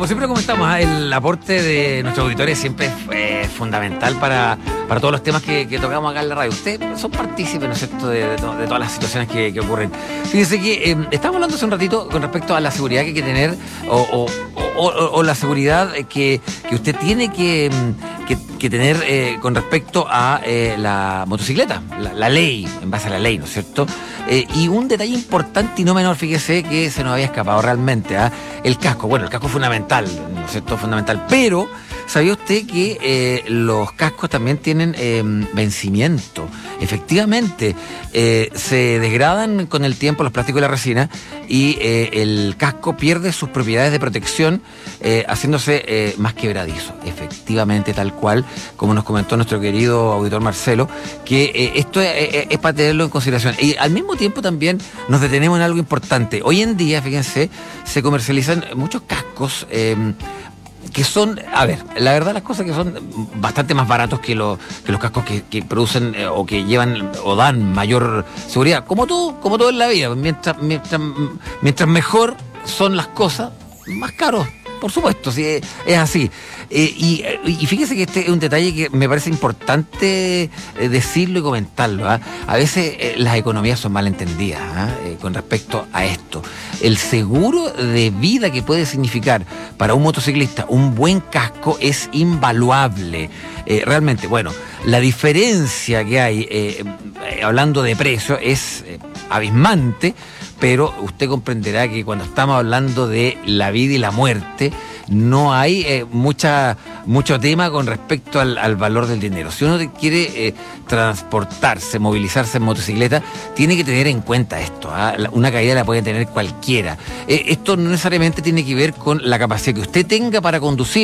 como siempre comentamos, el aporte de nuestros auditores siempre es fundamental para todos los temas que tocamos acá en la radio. Ustedes son partícipes, ¿no es cierto?, de todas las situaciones que ocurren. Fíjense que estábamos hablando hace un ratito con respecto a la seguridad que hay que tener o la seguridad que usted tiene que tener con respecto a la motocicleta, la ley, en base a la ley, ¿no es cierto? Y un detalle importante y no menor, fíjese, que se nos había escapado realmente, el casco. Bueno, el casco es fundamental, ¿no es cierto? Fundamental, pero ¿sabía usted que los cascos también tienen vencimiento? Efectivamente, se degradan con el tiempo los plásticos y la resina y el casco pierde sus propiedades de protección haciéndose más quebradizo. Efectivamente, tal cual, como nos comentó nuestro querido auditor Marcelo, que esto es para tenerlo en consideración. Y al mismo tiempo también nos detenemos en algo importante. Hoy en día, fíjense, se comercializan muchos cascos que son, a ver, la verdad las cosas que son bastante más baratos que los cascos que producen o que llevan o dan mayor seguridad, como todo en la vida. Mientras mejor son las cosas, más caros, por supuesto, sí, es así. Y fíjese que este es un detalle que me parece importante decirlo y comentarlo. A veces las economías son mal entendidas con respecto a esto. El seguro de vida que puede significar para un motociclista un buen casco es invaluable. Realmente, bueno, la diferencia que hay, hablando de precio, es abismante, pero usted comprenderá que cuando estamos hablando de la vida y la muerte, no hay mucho tema con respecto al valor del dinero. Si uno quiere transportarse, movilizarse en motocicleta, tiene que tener en cuenta esto. Una caída la puede tener cualquiera. Esto no necesariamente tiene que ver con la capacidad que usted tenga para conducir.